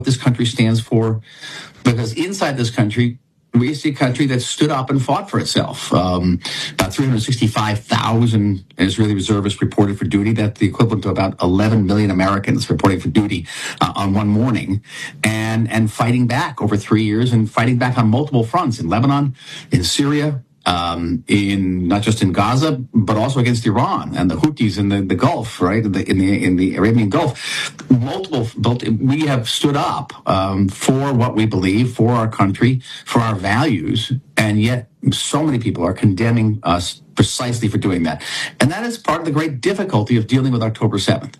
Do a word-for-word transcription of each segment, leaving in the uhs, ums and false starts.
this country stands for, because inside this country, we see a country that stood up and fought for itself. Um, about three hundred sixty-five thousand Israeli reservists reported for duty. That's the equivalent to about eleven million Americans reporting for duty uh, on one morning, and and fighting back over three years and fighting back on multiple fronts in Lebanon, in Syria, um, in not just in Gaza, but also against Iran and the Houthis in the, the Gulf, right, in the, in the in the Arabian Gulf. Multiple, we have stood up um, for what we believe, for our country, for our values, and yet so many people are condemning us precisely for doing that. And that is part of the great difficulty of dealing with October seventh.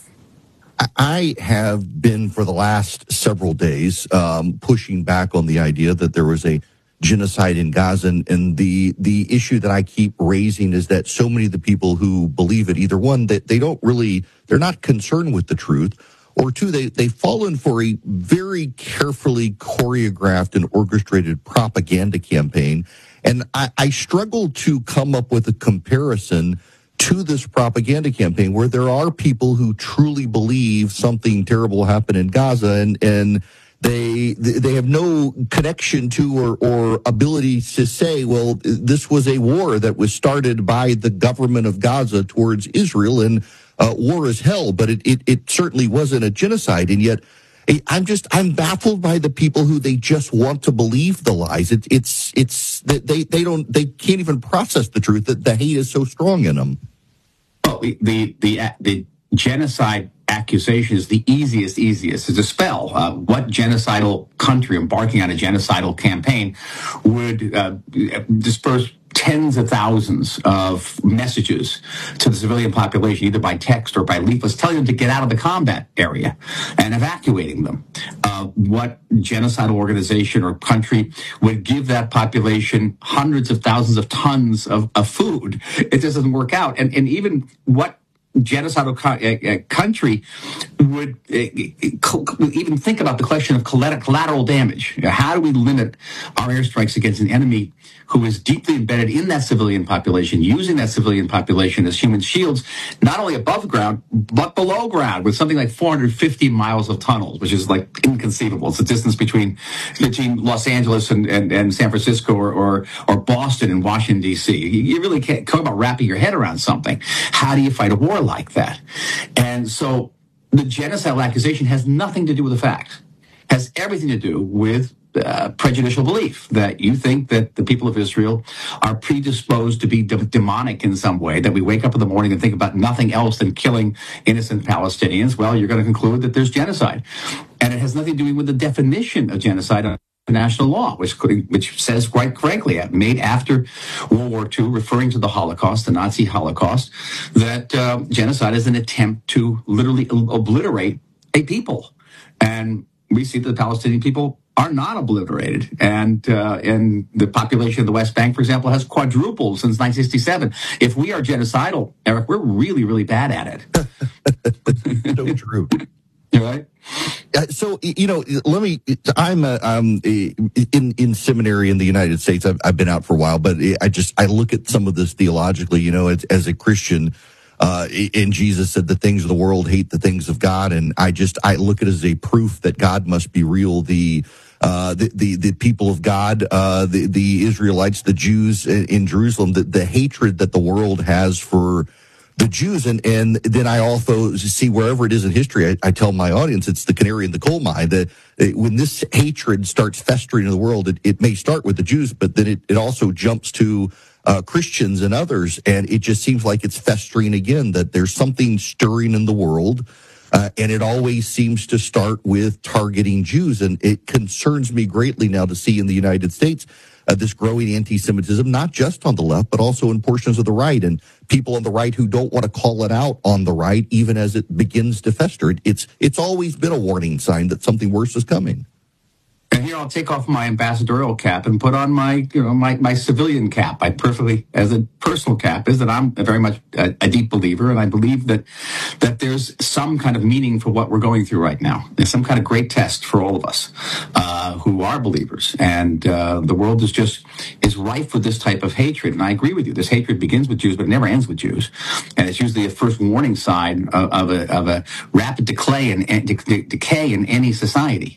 I have been for the last several days um, pushing back on the idea that there was a genocide in Gaza, and, and the the issue that I keep raising is that so many of the people who believe it, either one, that they don't really, they're not concerned with the truth, or two, they, they've fallen for a very carefully choreographed and orchestrated propaganda campaign. And I, I struggle to come up with a comparison to this propaganda campaign where there are people who truly believe something terrible happened in Gaza, and, and They they have no connection to or, or ability to say, well, this was a war that was started by the government of Gaza towards Israel, and uh, war is hell, but it, it, it certainly wasn't a genocide. And yet I'm just, I'm baffled by the people who they just want to believe the lies. It, it's, it's, they, they don't, they can't even process the truth, that the hate is so strong in them. Well, the, the, the, the genocide accusation is the easiest, easiest to dispel. Uh, what genocidal country embarking on a genocidal campaign would uh, disperse tens of thousands of messages to the civilian population, either by text or by leaflets, telling them to get out of the combat area and evacuating them? Uh, what genocidal organization or country would give that population hundreds of thousands of tons of, of food? It just doesn't work out. And, and even what genocidal co- uh, uh, country would uh, co- even think about the question of collateral damage. You know, how do we limit our airstrikes against an enemy who is deeply embedded in that civilian population, using that civilian population as human shields, not only above ground, but below ground, with something like four hundred fifty miles of tunnels, which is like inconceivable. It's the distance between between Los Angeles and, and, and San Francisco, or, or or Boston and Washington, D C You really can't talk about wrapping your head around something. How do you fight a war like that? And so the genocidal accusation has nothing to do with the facts, has everything to do with Uh, prejudicial belief that you think that the people of Israel are predisposed to be de- demonic in some way, that we wake up in the morning and think about nothing else than killing innocent Palestinians. Well, you're going to conclude that there's genocide. And it has nothing to do with the definition of genocide under national law, which which says quite frankly, made after World War Two, referring to the Holocaust, the Nazi Holocaust, that uh, genocide is an attempt to literally obliterate a people. And we see that the Palestinian people are not obliterated. And uh, and the population of the West Bank, for example, has quadrupled since nineteen sixty-seven. If we are genocidal, Eric, we're really, really bad at it. So true. You're right. Uh, so, you know, let me, I'm, uh, um, in, in seminary in the United States. I've, I've been out for a while, but I just, I look at some of this theologically, you know, as, as a Christian. Uh, and Jesus said the things of the world hate the things of God. And I just, I look at it as a proof that God must be real. The, uh, the, the, the people of God, uh, the, the Israelites, the Jews in, in Jerusalem, the, the hatred that the world has for the Jews. And, and then I also see wherever it is in history, I, I tell my audience, it's the canary in the coal mine, that when this hatred starts festering in the world, it, it may start with the Jews, but then it, it also jumps to Uh, Christians and others, and it just seems like it's festering again, that there's something stirring in the world, uh, and it always seems to start with targeting Jews. And it concerns me greatly now to see in the United States uh, this growing anti-Semitism, not just on the left, but also in portions of the right, and people on the right who don't want to call it out on the right, even as it begins to fester. It, it's, it's always been a warning sign that something worse is coming. And here I'll take off my ambassadorial cap and put on my, you know, my, my civilian cap. I perfectly, as a personal cap, is that I'm very much a, a deep believer, and I believe that that there's some kind of meaning for what we're going through right now. There's some kind of great test for all of us uh, who are believers, and uh, the world is just is rife with this type of hatred. And I agree with you. This hatred begins with Jews, but it never ends with Jews, and it's usually a first warning sign of, of a of a rapid decay in, de- decay in any society.